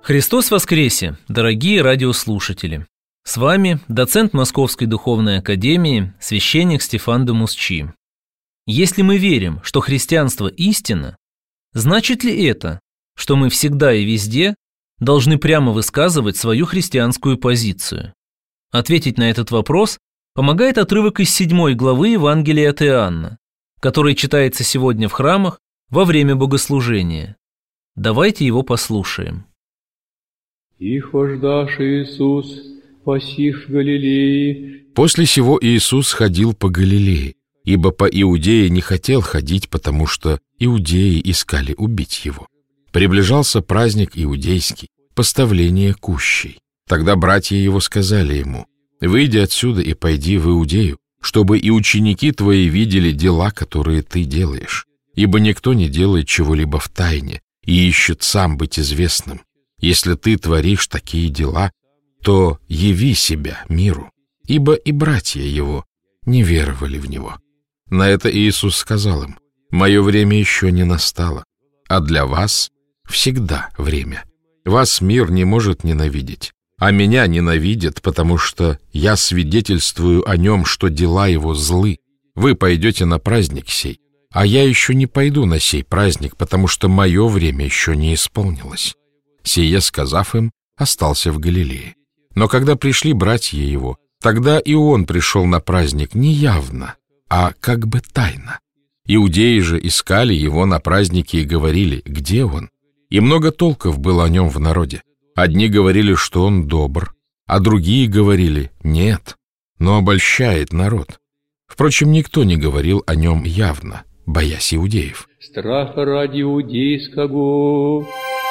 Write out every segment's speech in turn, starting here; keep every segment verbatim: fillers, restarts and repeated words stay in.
Христос воскресе, дорогие радиослушатели! С вами доцент Московской духовной академии, священник Стефан де Мусчи. Если мы верим, что христианство истина, значит ли это, что мы всегда и везде должны прямо высказывать свою христианскую позицию? Ответить на этот вопрос помогает отрывок из седьмой главы Евангелия от Иоанна, который читается сегодня в храмах во время богослужения. Давайте его послушаем. «И хождаш Иисус, посих в Галилее». После сего Иисус ходил по Галилее, ибо по Иудее не хотел ходить, потому что иудеи искали убить его. Приближался праздник иудейский, поставление кущей. Тогда братья его сказали ему: «Выйди отсюда и пойди в Иудею, чтобы и ученики твои видели дела, которые ты делаешь. Ибо никто не делает чего-либо в тайне и ищет сам быть известным. Если ты творишь такие дела, то яви себя миру, ибо и братья его не веровали в него». На это Иисус сказал им: «Мое время еще не настало, а для вас всегда время. Вас мир не может ненавидеть, а меня ненавидит, потому что я свидетельствую о нем, что дела его злы. Вы пойдете на праздник сей, а я еще не пойду на сей праздник, потому что мое время еще не исполнилось». Сие сказав им, остался в Галилее. Но когда пришли братья его, тогда и он пришел на праздник не явно, а как бы тайно. Иудеи же искали его на празднике и говорили: «Где он?» И много толков было о нем в народе. Одни говорили, что он добр, а другие говорили: «Нет, но обольщает народ». Впрочем, никто не говорил о нем явно, боясь иудеев. «Страха ради иудейского».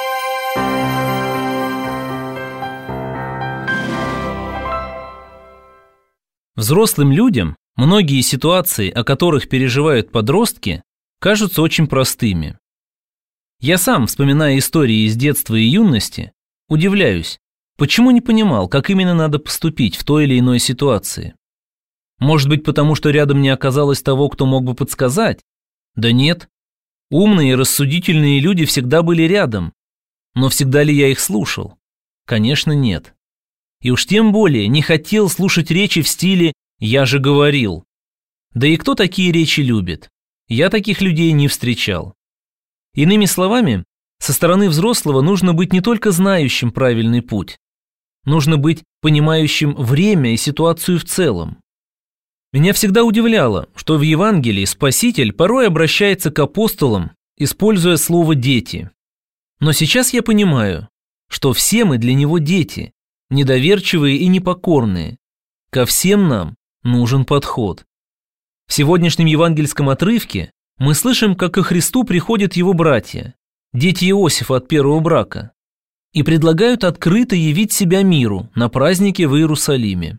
Взрослым людям многие ситуации, о которых переживают подростки, кажутся очень простыми. Я сам, вспоминая истории из детства и юности, удивляюсь, почему не понимал, как именно надо поступить в той или иной ситуации. Может быть, потому что рядом не оказалось того, кто мог бы подсказать? Да нет. Умные и рассудительные люди всегда были рядом. Но всегда ли я их слушал? Конечно, нет. И уж тем более не хотел слушать речи в стиле «я же говорил». Да и кто такие речи любит? Я таких людей не встречал. Иными словами, со стороны взрослого нужно быть не только знающим правильный путь, нужно быть понимающим время и ситуацию в целом. Меня всегда удивляло, что в Евангелии Спаситель порой обращается к апостолам, используя слово «дети». Но сейчас я понимаю, что все мы для него дети, недоверчивые и непокорные. Ко всем нам нужен подход. В сегодняшнем евангельском отрывке мы слышим, как ко Христу приходят его братья, дети Иосифа от первого брака, и предлагают открыто явить себя миру на празднике в Иерусалиме.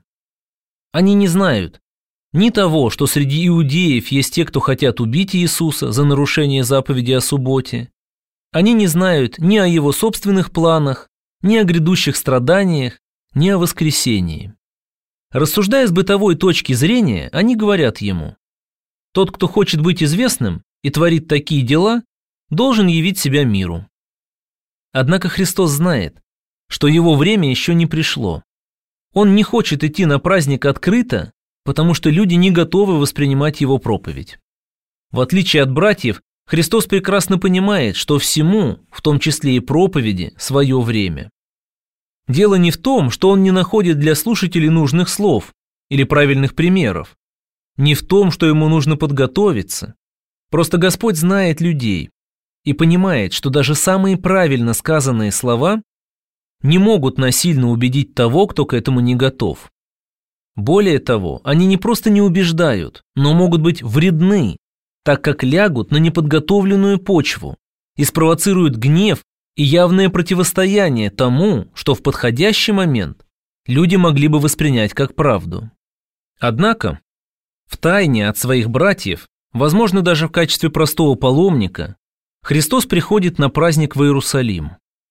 Они не знают ни того, что среди иудеев есть те, кто хотят убить Иисуса за нарушение заповеди о субботе. Они не знают ни о его собственных планах, ни о грядущих страданиях, ни о воскресении. Рассуждая с бытовой точки зрения, они говорят ему: тот, кто хочет быть известным и творит такие дела, должен явить себя миру. Однако Христос знает, что его время еще не пришло. Он не хочет идти на праздник открыто, потому что люди не готовы воспринимать его проповедь. В отличие от братьев, Христос прекрасно понимает, что всему, в том числе и проповеди, свое время. Дело не в том, что он не находит для слушателей нужных слов или правильных примеров, не в том, что ему нужно подготовиться. Просто Господь знает людей и понимает, что даже самые правильно сказанные слова не могут насильно убедить того, кто к этому не готов. Более того, они не просто не убеждают, но могут быть вредны, так как лягут на неподготовленную почву и спровоцируют гнев и явное противостояние тому, что в подходящий момент люди могли бы воспринять как правду. Однако, втайне от своих братьев, возможно, даже в качестве простого паломника, Христос приходит на праздник в Иерусалим.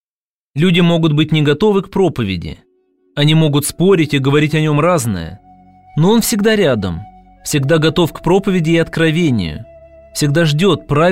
Люди могут быть не готовы к проповеди, они могут спорить и говорить о нем разное, но он всегда рядом, всегда готов к проповеди и откровению, всегда ждет правильного